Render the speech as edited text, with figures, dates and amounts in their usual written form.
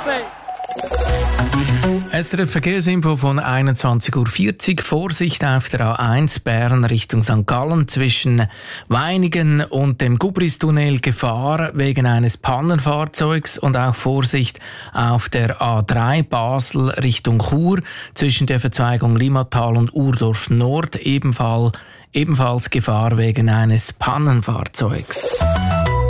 Ausweg. SRF Verkehrsinfo von 21.40 Uhr. Vorsicht auf der A1 Bern Richtung St. Gallen zwischen Weiningen und dem Gubristunnel. Gefahr wegen eines Pannenfahrzeugs und auch Vorsicht auf der A3 Basel Richtung Chur zwischen der Verzweigung Limmatal und Urdorf Nord. Ebenfalls Gefahr wegen eines Pannenfahrzeugs.